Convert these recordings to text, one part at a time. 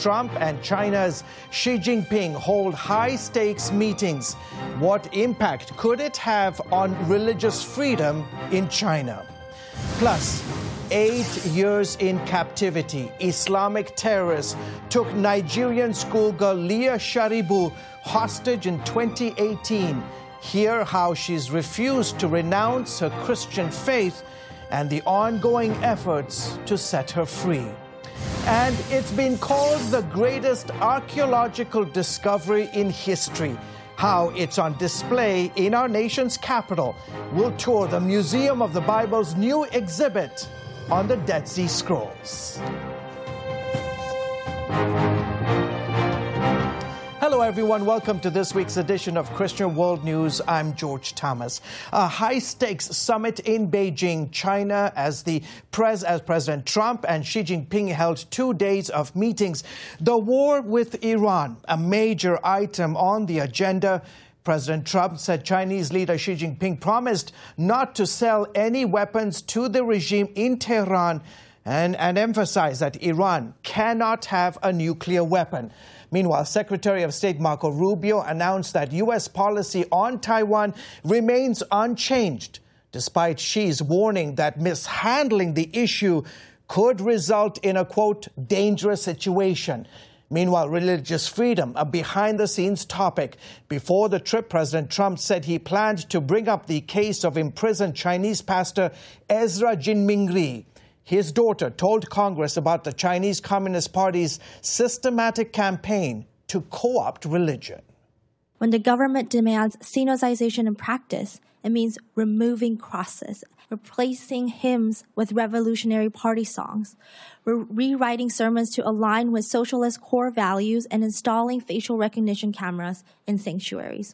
Trump and China's Xi Jinping hold high-stakes meetings. What impact could it have on religious freedom in China? Plus, 8 years in captivity, Islamic terrorists took Nigerian schoolgirl Leah Sharibu hostage in 2018. Hear how she's refused to renounce her Christian faith and the ongoing efforts to set her free. And it's been called the greatest archaeological discovery in history. How it's on display in our nation's capital. We'll tour the Museum of the Bible's new exhibit on the Dead Sea Scrolls. Hello, everyone. Welcome to this week's edition of Christian World News. I'm George Thomas. A high-stakes summit in Beijing, China, as President Trump and Xi Jinping held 2 days of meetings. The war with Iran, a major item on the agenda. President Trump said Chinese leader Xi Jinping promised not to sell any weapons to the regime in Tehran and emphasized that Iran cannot have a nuclear weapon. Meanwhile, Secretary of State Marco Rubio announced that U.S. policy on Taiwan remains unchanged, despite Xi's warning that mishandling the issue could result in a, quote, dangerous situation. Meanwhile, religious freedom, a behind-the-scenes topic. Before the trip, President Trump said he planned to bring up the case of imprisoned Chinese pastor Ezra Jinmingri. His daughter told Congress about the Chinese Communist Party's systematic campaign to co-opt religion. When the government demands Sinocization in practice, it means removing crosses, replacing hymns with Revolutionary Party songs, rewriting sermons to align with socialist core values, and installing facial recognition cameras in sanctuaries.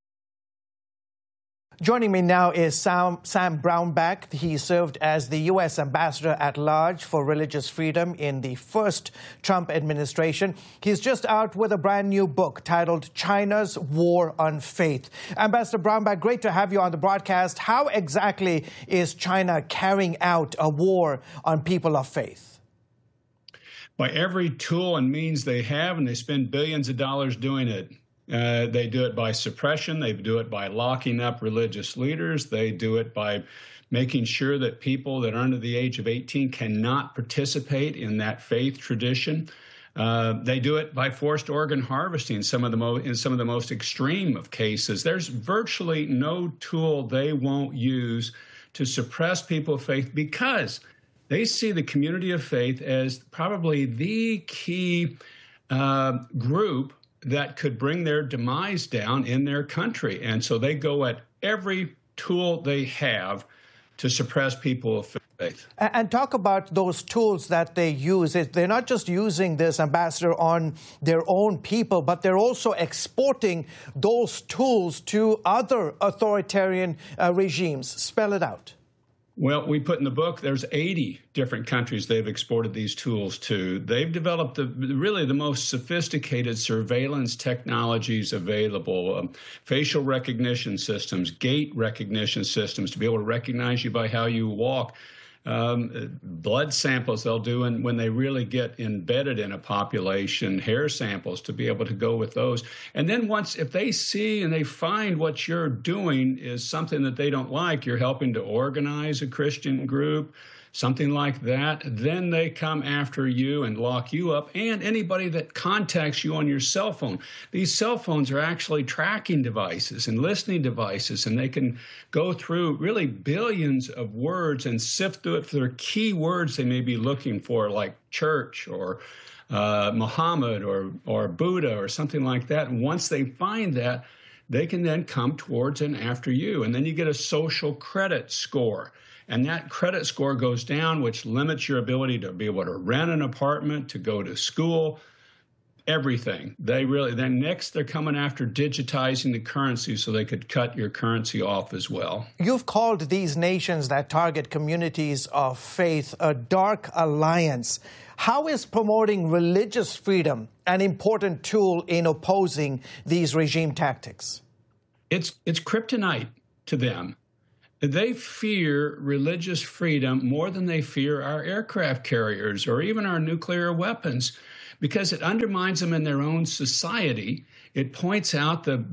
Joining me now is Sam Brownback. He served as the U.S. Ambassador at Large for Religious Freedom in the first Trump administration. He's just out with a brand new book titled China's War on Faith. Ambassador Brownback, great to have you on the broadcast. How exactly is China carrying out a war on people of faith? By every tool and means they have, and they spend billions of dollars doing it. They do it by suppression. They do it by locking up religious leaders. They do it by making sure that people that are under the age of 18 cannot participate in that faith tradition. They do it by forced organ harvesting in some of the most extreme of cases. There's virtually no tool they won't use to suppress people of faith because they see the community of faith as probably the key group that could bring their demise down in their country. And so they go at every tool they have to suppress people of faith. And talk about those tools that they use. They're not just using this, Ambassador, on their own people, but they're also exporting those tools to other authoritarian regimes. Spell it out. Well, we put in the book, there's 80 different countries they've exported these tools to. They've developed really the most sophisticated surveillance technologies available, facial recognition systems, gait recognition systems to be able to recognize you by how you walk. Blood samples they'll do when they really get embedded in a population, hair samples to be able to go with those. And then if they see and they find what you're doing is something that they don't like, you're helping to organize a Christian group, something like that, then they come after you and lock you up and anybody that contacts you on your cell phone. These cell phones are actually tracking devices and listening devices, and they can go through really billions of words and sift through it for their key words they may be looking for, like church or Muhammad or Buddha or something like that. And once they find that, they can then come towards and after you. And then you get a social credit score. And that credit score goes down, which limits your ability to be able to rent an apartment, to go to school, everything. Then next they're coming after digitizing the currency so they could cut your currency off as well. You've called these nations that target communities of faith a dark alliance. How is promoting religious freedom an important tool in opposing these regime tactics? It's kryptonite to them. They fear religious freedom more than they fear our aircraft carriers or even our nuclear weapons, because it undermines them in their own society. It points out the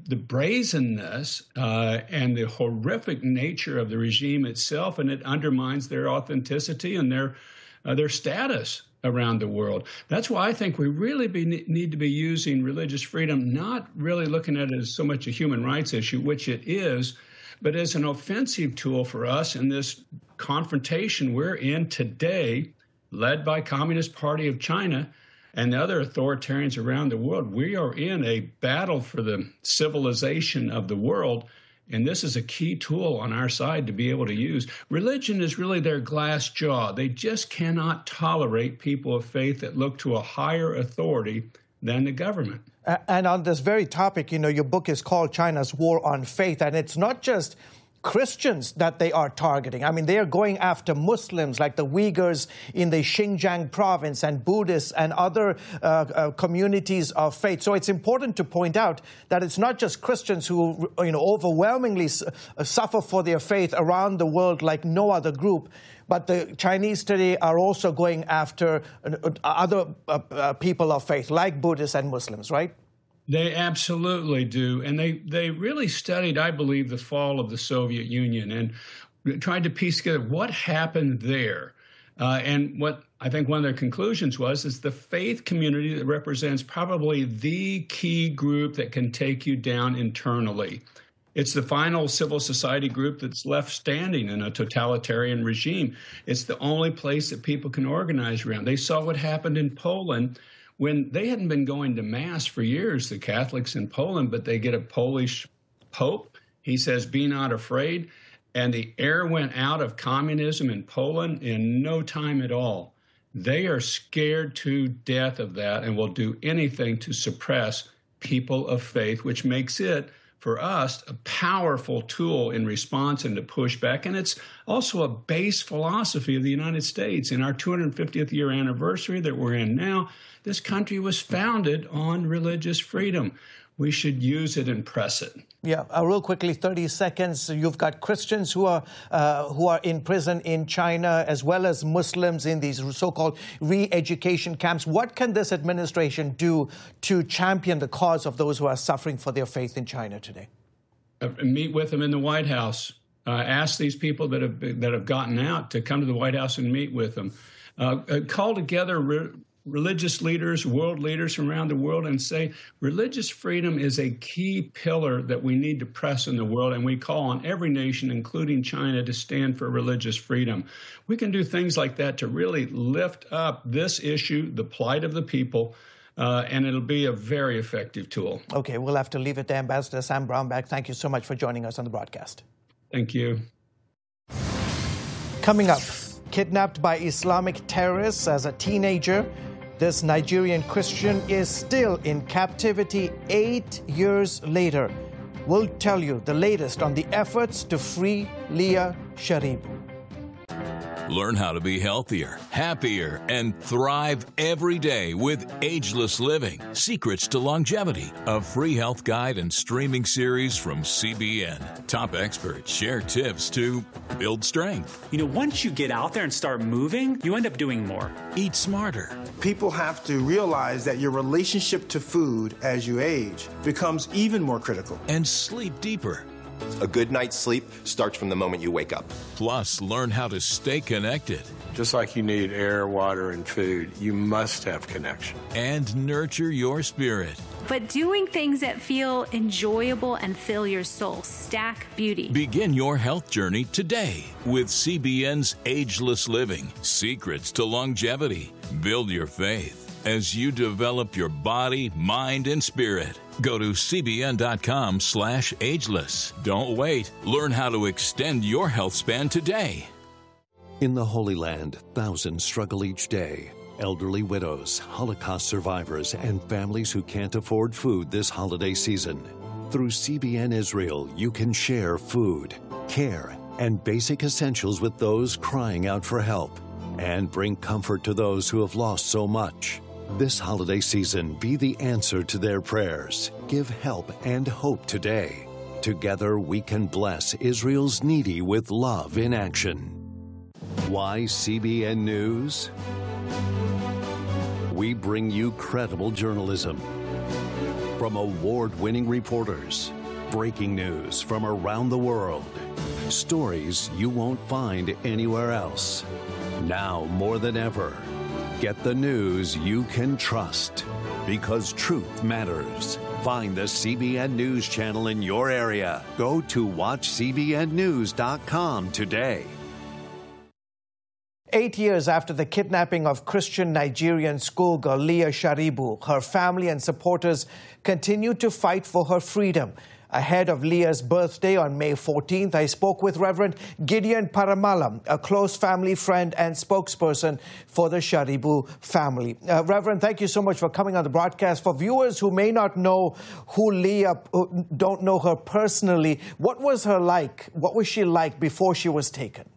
brazenness and the horrific nature of the regime itself, and it undermines their authenticity and their status around the world. That's why I think we really need to be using religious freedom, not really looking at it as so much a human rights issue, which it is, but as an offensive tool for us in this confrontation we're in today, led by Communist Party of China and the other authoritarians around the world. We are in a battle for the civilization of the world, and this is a key tool on our side to be able to use. Religion is really their glass jaw. They just cannot tolerate people of faith that look to a higher authority than the government. And on this very topic, your book is called China's War on Faith, and it's not just Christians that they are targeting. I mean, they are going after Muslims like the Uyghurs in the Xinjiang province and Buddhists and other communities of faith. So it's important to point out that it's not just Christians who, overwhelmingly suffer for their faith around the world like no other group. But the Chinese today are also going after other people of faith like Buddhists and Muslims, right? They absolutely do. And they really studied, I believe, the fall of the Soviet Union and tried to piece together what happened there. And what I think one of their conclusions is the faith community that represents probably the key group that can take you down internally. It's the final civil society group that's left standing in a totalitarian regime. It's the only place that people can organize around. They saw what happened in Poland when they hadn't been going to Mass for years, the Catholics in Poland, but they get a Polish pope. He says, "Be not afraid." And the air went out of communism in Poland in no time at all. They are scared to death of that and will do anything to suppress people of faith, which makes it, for us, a powerful tool in response and to push back. And it's also a base philosophy of the United States. In our 250th year anniversary that we're in now, this country was founded on religious freedom. We should use it and press it. Yeah, real quickly, 30 seconds. You've got Christians who are in prison in China, as well as Muslims in these so-called re-education camps. What can this administration do to champion the cause of those who are suffering for their faith in China today? Meet with them in the White House. Ask these people that have gotten out to come to the White House and meet with them. Call together religious leaders, world leaders from around the world, and say religious freedom is a key pillar that we need to press in the world, and we call on every nation, including China, to stand for religious freedom. We can do things like that to really lift up this issue, the plight of the people, and it'll be a very effective tool. Okay, we'll have to leave it there. Ambassador Sam Brownback, thank you so much for joining us on the broadcast. Thank you. Coming up, kidnapped by Islamic terrorists as a teenager, this Nigerian Christian is still in captivity 8 years later. We'll tell you the latest on the efforts to free Leah Sharibu. Learn how to be healthier, happier, and thrive every day with Ageless Living, Secrets to Longevity, a free health guide and streaming series from CBN. Top experts share tips to build strength. Once you get out there and start moving, you end up doing more. Eat smarter. People have to realize that your relationship to food as you age becomes even more critical. And sleep deeper. A good night's sleep starts from the moment you wake up. Plus, learn how to stay connected. Just like you need air, water, and food, you must have connection. And nurture your spirit. But doing things that feel enjoyable and fill your soul. Stack Beauty. Begin your health journey today with CBN's Ageless Living, Secrets to Longevity. Build your faith as you develop your body, mind, and spirit. Go to cbn.com/ageless. Don't wait. Learn how to extend your health span today. In the Holy Land, thousands struggle each day. Elderly widows, Holocaust survivors, and families who can't afford food this holiday season. Through CBN Israel, you can share food, care, and basic essentials with those crying out for help, and bring comfort to those who have lost so much. This holiday season, be the answer to their prayers. Give help and hope today. Together, we can bless Israel's needy with love in action. Why CBN News? we bring you credible journalism. From award-winning reporters, breaking news from around the world, stories you won't find anywhere else. Now more than ever, get the news you can trust, because truth matters. Find the CBN News channel in your area. Go to watchcbnnews.com today. 8 years after the kidnapping of Christian Nigerian schoolgirl Leah Sharibu, her family and supporters continue to fight for her freedom. Ahead of Leah's birthday on May 14th, I spoke with Reverend Gideon Paramalam, a close family friend and spokesperson for the Sharibu family. Reverend, thank you so much for coming on the broadcast. For viewers who may not know who Leah, who don't know her personally, what was her like? What was she like before she was taken?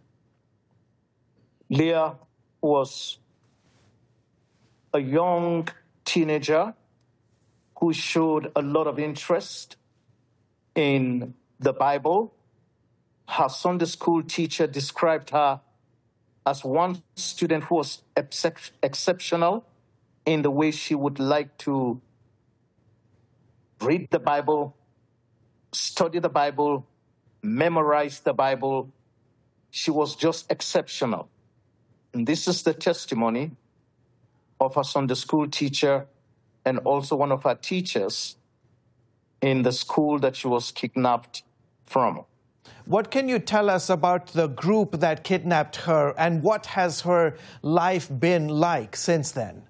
Leah was a young teenager who showed a lot of interest in the Bible. Her Sunday school teacher described her as one student who was exceptional in the way she would like to read the Bible, study the Bible, memorize the Bible. She was just exceptional. And this is the testimony of her Sunday school teacher and also one of her teachers in the school that she was kidnapped from. What can you tell us about the group that kidnapped her, and what has her life been like since then?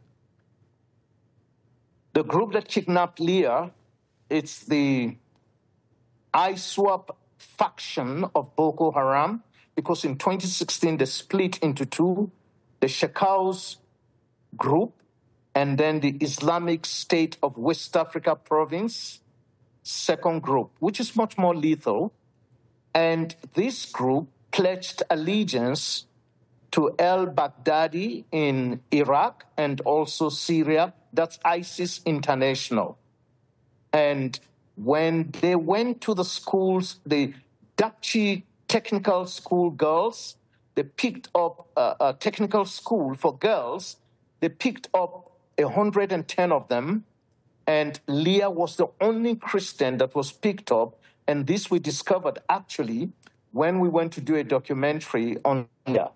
The group that kidnapped Leah, it's the ISWAP faction of Boko Haram, because in 2016 they split into two, the Shekaus group and then the Islamic State of West Africa province, second group, which is much more lethal. And this group pledged allegiance to al-Baghdadi in Iraq and also Syria. That's ISIS International. And when they went to the schools, the Dapchi Technical School girls, they picked up a technical school for girls. They picked up 110 of them, and Leah was the only Christian that was picked up. And this we discovered actually when we went to do a documentary on Leah.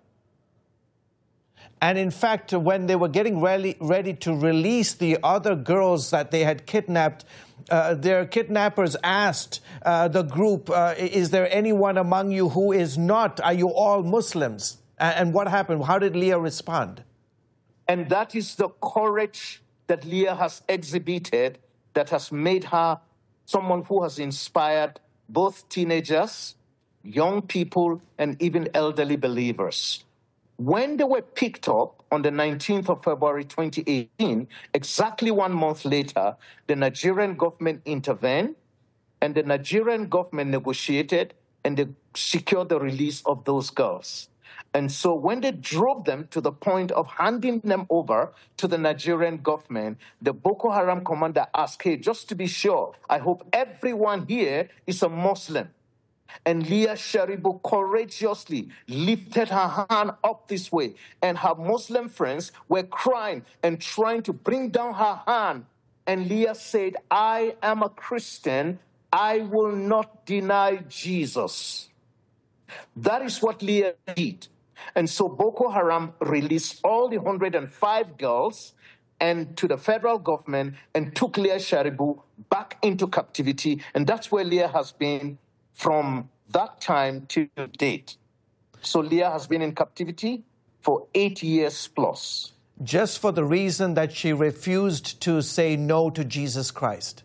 And in fact, when they were getting ready to release the other girls that they had kidnapped, their kidnappers asked the group, is there anyone among you who is not? Are you all Muslims? And what happened? How did Leah respond? And that is the courage that Leah has exhibited that has made her someone who has inspired both teenagers, young people, and even elderly believers. When they were picked up on the 19th of February 2018, exactly 1 month later, the Nigerian government intervened, and the Nigerian government negotiated, and they secured the release of those girls. And so when they drove them to the point of handing them over to the Nigerian government, the Boko Haram commander asked, hey, just to be sure, I hope everyone here is a Muslim. And Leah Sharibu courageously lifted her hand up this way, and her Muslim friends were crying and trying to bring down her hand. And Leah said, I am a Christian. I will not deny Jesus. That is what Leah did. And so Boko Haram released all the 105 girls and to the federal government and took Leah Sharibu back into captivity. And that's where Leah has been from that time to date. So Leah has been in captivity for 8 years plus. Just for the reason that she refused to say no to Jesus Christ?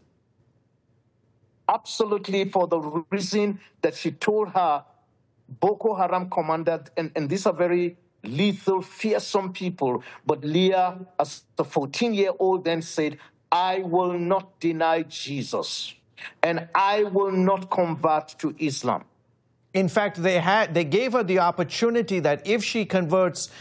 Absolutely, for the reason that she told her Boko Haram commander, and these are very lethal, fearsome people, but Leah, as a 14-year-old, then said, I will not deny Jesus, and I will not convert to Islam. In fact, they gave her the opportunity that if she converts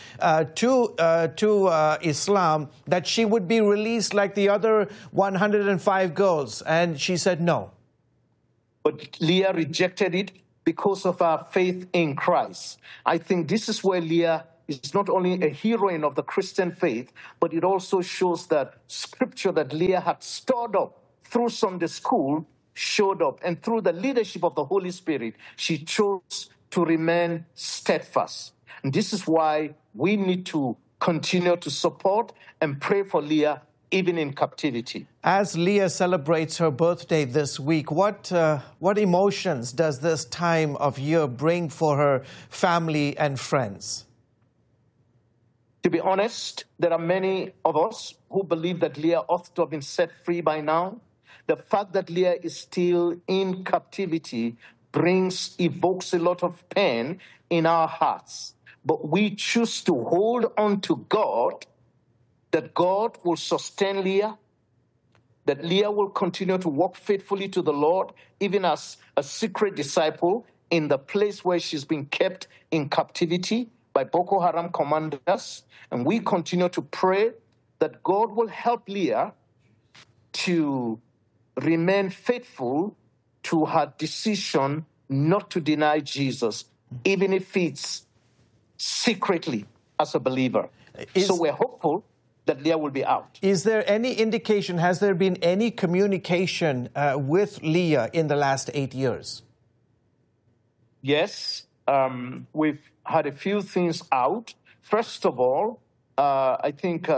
to Islam, that she would be released like the other 105 girls, and she said no. But Leah rejected it because of her faith in Christ. I think this is where Leah is not only a heroine of the Christian faith, but it also shows that scripture that Leah had stored up through Sunday school showed up. And through the leadership of the Holy Spirit, she chose to remain steadfast. And this is why we need to continue to support and pray for Leah even in captivity. As Leah celebrates her birthday this week, what emotions does this time of year bring for her family and friends? To be honest, there are many of us who believe that Leah ought to have been set free by now. The fact that Leah is still in captivity evokes a lot of pain in our hearts. But we choose to hold on to God, that God will sustain Leah, that Leah will continue to walk faithfully to the Lord, even as a secret disciple in the place where she's been kept in captivity by Boko Haram commanders. And we continue to pray that God will help Leah to remain faithful to her decision not to deny Jesus, even if it's secretly as a believer. So we're hopeful that Leah will be out. Is there any indication, has there been any communication with Leah in the last 8 years? Yes, we've had a few things out. First of all, I think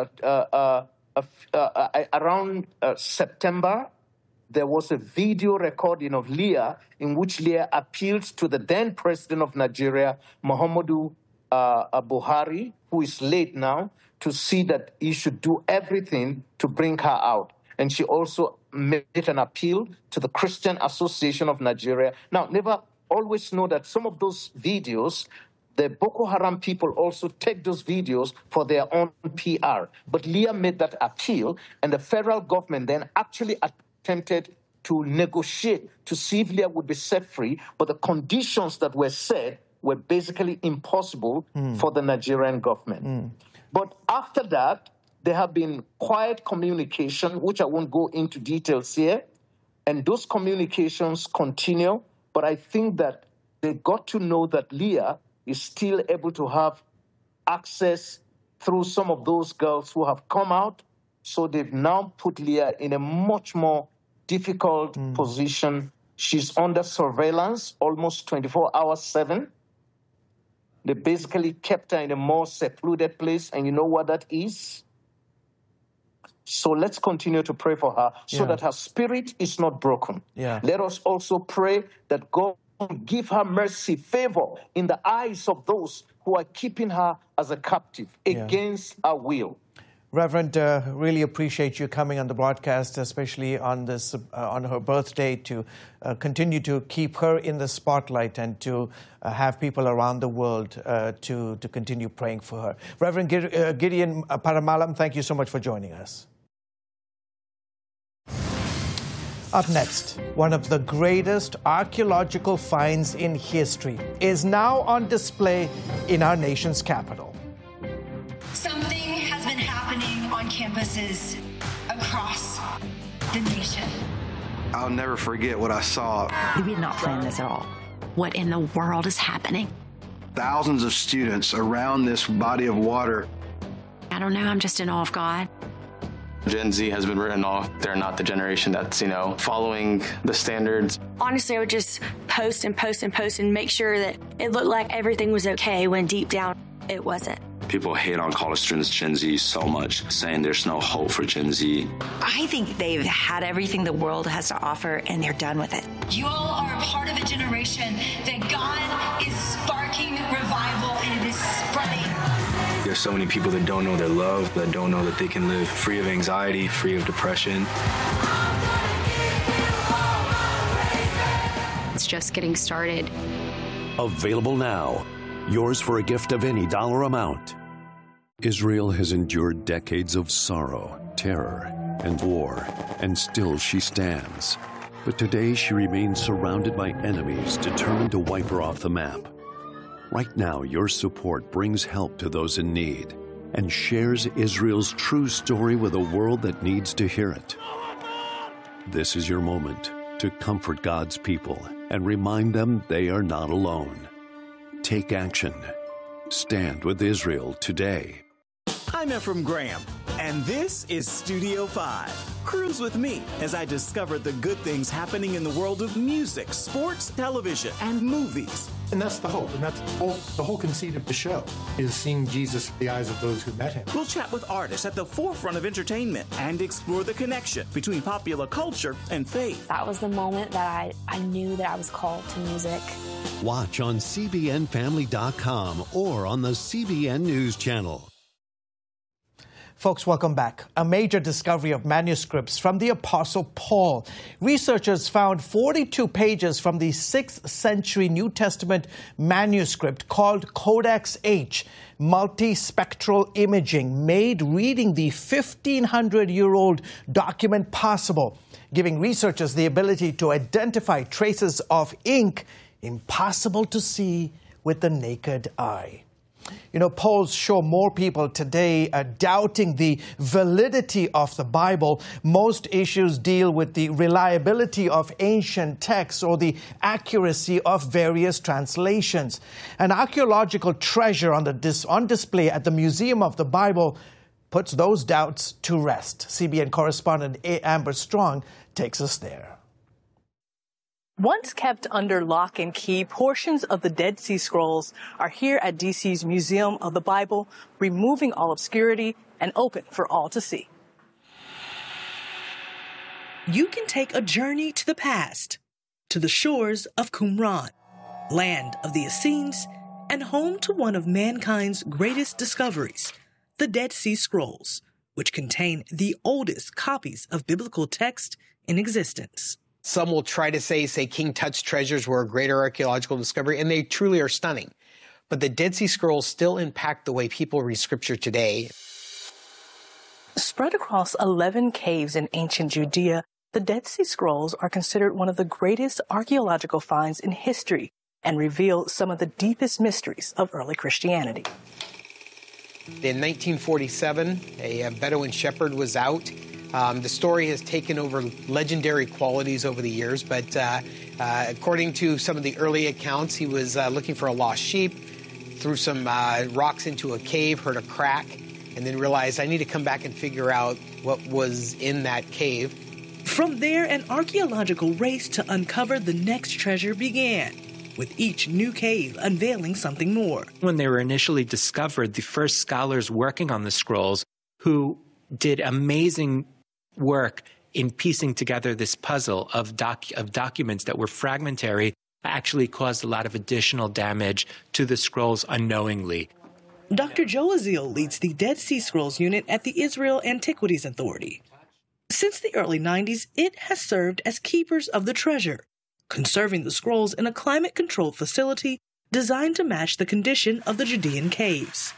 around September, there was a video recording of Leah in which Leah appealed to the then president of Nigeria, Muhammadu Buhari, who is late now, to see that he should do everything to bring her out. And she also made an appeal to the Christian Association of Nigeria. Now, never always know that some of those videos, the Boko Haram people also take those videos for their own PR. But Leah made that appeal, and the federal government then actually attempted to negotiate to see if Leah would be set free, but the conditions that were set were basically impossible for the Nigerian government. But after that, there have been quiet communication, which I won't go into details here, and those communications continue, but I think that they got to know that Leah is still able to have access through some of those girls who have come out, so they've now put Leah in a much more difficult position. She's under surveillance almost 24 hours 7. They basically kept her in a more secluded place, and you know what that is? So let's continue to pray for her so that her spirit is not broken. Let us also pray that God give her mercy, favor in the eyes of those who are keeping her as a captive against her will. Reverend, really appreciate you coming on the broadcast, especially on this on her birthday, to continue to keep her in the spotlight and to have people around the world to continue praying for her. Reverend Gideon Paramalam, thank you so much for joining us. Up next, one of the greatest archaeological finds in history is now on display in our nation's capital. Something has been happening on campuses across the nation. I'll never forget what I saw. We did not plan this at all. What in the world is happening? Thousands of students around this body of water. I don't know, I'm just in awe of God. Gen Z has been written off. They're not the generation that's, following the standards. Honestly, I would just post and post and post and make sure that it looked like everything was okay when deep down it wasn't. People hate on college students, Gen Z, so much, saying there's no hope for Gen Z. I think they've had everything the world has to offer, and they're done with it. You all are a part of a generation that God is sparking revival, and it is spreading. There's so many people that don't know their love, that don't know that they can live free of anxiety, free of depression. It's just getting started. Available now. Yours for a gift of any dollar amount. Israel has endured decades of sorrow, terror, and war, and still she stands. But today she remains surrounded by enemies determined to wipe her off the map. Right now, your support brings help to those in need and shares Israel's true story with a world that needs to hear it. This is your moment to comfort God's people and remind them they are not alone. Take action. Stand with Israel today. I'm Ephraim Graham, and this is Studio 5. Cruise with me as I discover the good things happening in the world of music, sports, television, and movies. And that's the hope, and that's the whole conceit of the show, is seeing Jesus through the eyes of those who met him. We'll chat with artists at the forefront of entertainment and explore the connection between popular culture and faith. That was the moment that I knew that I was called to music. Watch on CBNFamily.com or on the CBN News Channel. Folks, welcome back. A major discovery of manuscripts from the Apostle Paul. Researchers found 42 pages from the 6th century New Testament manuscript called Codex H, multispectral imaging, made reading the 1,500-year-old document possible, giving researchers the ability to identify traces of ink impossible to see with the naked eye. You know, polls show more people today doubting the validity of the Bible. Most issues deal with the reliability of ancient texts or the accuracy of various translations. An archaeological treasure on display at the Museum of the Bible puts those doubts to rest. CBN correspondent Amber Strong takes us there. Once kept under lock and key, portions of the Dead Sea Scrolls are here at DC's Museum of the Bible, removing all obscurity and open for all to see. You can take a journey to the past, to the shores of Qumran, land of the Essenes, and home to one of mankind's greatest discoveries, the Dead Sea Scrolls, which contain the oldest copies of biblical text in existence. Some will try to say King Tut's treasures were a greater archaeological discovery, and they truly are stunning. But the Dead Sea Scrolls still impact the way people read Scripture today. Spread across 11 caves in ancient Judea, the Dead Sea Scrolls are considered one of the greatest archaeological finds in history and reveal some of the deepest mysteries of early Christianity. In 1947, a Bedouin shepherd was out. The story has taken over legendary qualities over the years, but according to some of the early accounts, he was looking for a lost sheep, threw some rocks into a cave, heard a crack, and then realized, I need to come back and figure out what was in that cave. From there, an archaeological race to uncover the next treasure began, with each new cave unveiling something more. When they were initially discovered, the first scholars working on the scrolls, who did amazing work in piecing together this puzzle of documents that were fragmentary, actually caused a lot of additional damage to the scrolls unknowingly. Dr. Joe Azil leads the Dead Sea Scrolls unit at the Israel Antiquities Authority. Since the early 90s, it has served as keepers of the treasure, conserving the scrolls in a climate-controlled facility designed to match the condition of the Judean caves.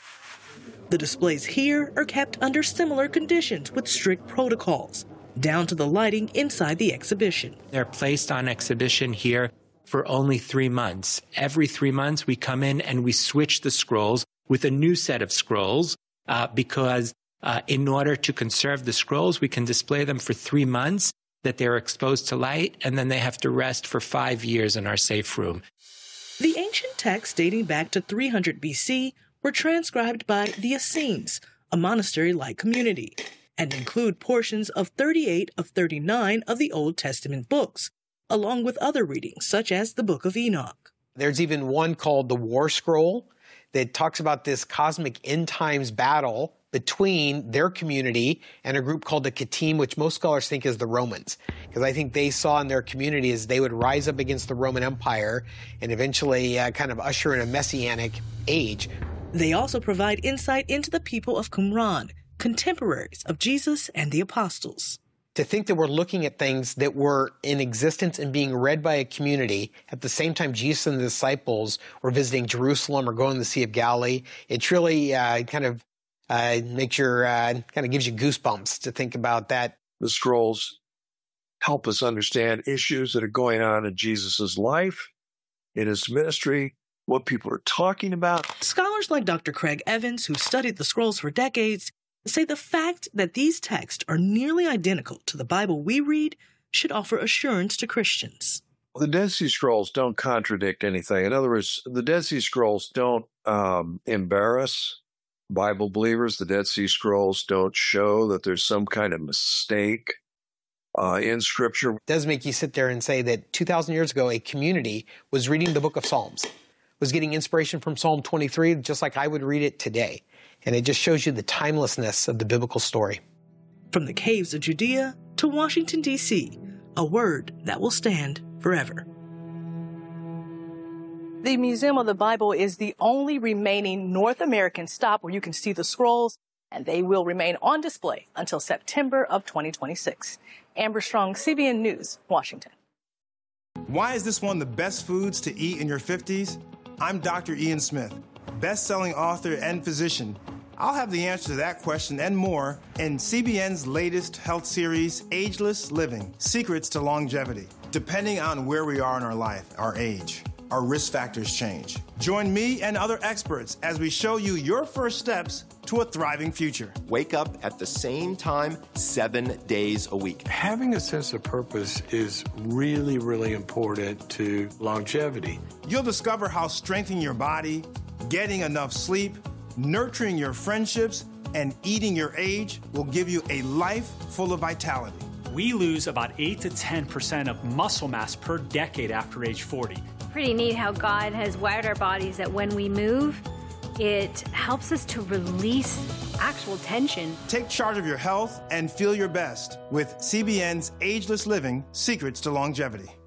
The displays here are kept under similar conditions with strict protocols, down to the lighting inside the exhibition. They're placed on exhibition here for only 3 months. Every 3 months, we come in and we switch the scrolls with a new set of scrolls because in order to conserve the scrolls, we can display them for 3 months, that they're exposed to light, and then they have to rest for 5 years in our safe room. The ancient texts dating back to 300 BC were transcribed by the Essenes, a monastery-like community, and include portions of 38 of 39 of the Old Testament books, along with other readings, such as the Book of Enoch. There's even one called the War Scroll that talks about this cosmic end times battle between their community and a group called the Kittim, which most scholars think is the Romans, because I think they saw in their community as they would rise up against the Roman Empire and eventually kind of usher in a messianic age. They also provide insight into the people of Qumran, contemporaries of Jesus and the apostles. To think that we're looking at things that were in existence and being read by a community at the same time Jesus and the disciples were visiting Jerusalem or going to the Sea of Galilee, it really makes your kind of gives you goosebumps to think about that. The scrolls help us understand issues that are going on in Jesus' life, in his ministry, what people are talking about. Scholars like Dr. Craig Evans, who studied the scrolls for decades, say the fact that these texts are nearly identical to the Bible we read should offer assurance to Christians. The Dead Sea Scrolls don't contradict anything. In other words, the Dead Sea Scrolls don't embarrass Bible believers. The Dead Sea Scrolls don't show that there's some kind of mistake in Scripture. It does make you sit there and say that 2,000 years ago, a community was reading the book of Psalms, was getting inspiration from Psalm 23, just like I would read it today. And it just shows you the timelessness of the biblical story. From the caves of Judea to Washington, D.C., a word that will stand forever. The Museum of the Bible is the only remaining North American stop where you can see the scrolls, and they will remain on display until September of 2026. Amber Strong, CBN News, Washington. Why is this one of the best foods to eat in your 50s? I'm Dr. Ian Smith, best-selling author and physician. I'll have the answer to that question and more in CBN's latest health series, Ageless Living: Secrets to Longevity. Depending on where we are in our life, our age, our risk factors change. Join me and other experts as we show you your first steps to a thriving future. Wake up at the same time 7 days a week. Having a sense of purpose is really, really important to longevity. You'll discover how strengthening your body, getting enough sleep, nurturing your friendships, and eating your age will give you a life full of vitality. We lose about 8 to 10% of muscle mass per decade after age 40. Pretty neat how God has wired our bodies that when we move, it helps us to release actual tension. Take charge of your health and feel your best with CBN's Ageless Living: Secrets to Longevity.